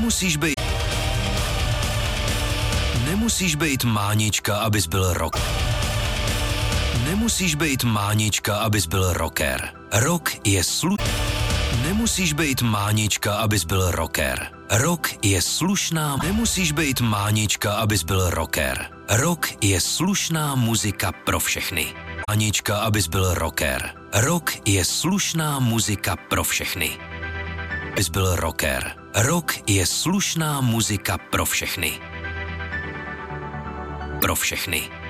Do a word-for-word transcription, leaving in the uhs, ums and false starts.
Nemusíš být... Nemusíš být mánička, abys byl rock. Nemusíš být mánička, abys byl rocker. Rock je slu... Nemusíš být mánička, abys byl rocker. Rock je slušná... Nemusíš být mánička, abys byl rocker. Rock je slušná muzika pro všechny. Mánička, abys byl rocker. Rock je slušná muzika pro všechny. Abys byl rocker. Rock je slušná muzika pro všechny. Pro všechny.